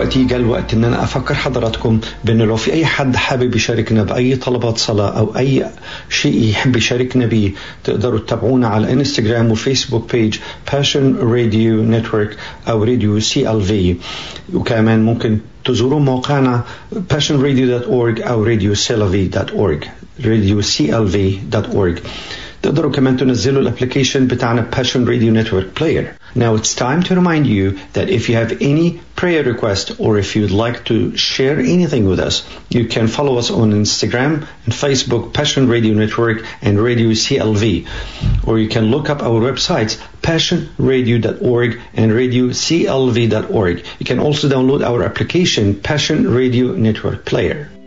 دلوقتي جاء الوقت ان انا افكر حضراتكم بان لو في اي حد حابب يشاركنا باي طلبات صلاة او اي شيء يحب يشاركنا بيه، تقدروا تتابعونا على انستغرام وفيسبوك بيج Passion Radio Network او راديو CLV، وكمان ممكن تزوروا موقعنا passionradio.org او radioclv.org radioclv.org. تقدروا كمان تنزلوا الابليكيشن بتاعنا Passion Radio Network Player. Now it's time to remind you that if you have any prayer request or if you'd like to share anything with us, you can follow us on Instagram and Facebook, Passion Radio Network and Radio CLV. Or you can look up our websites, passionradio.org and radioclv.org. You can also download our application, Passion Radio Network Player.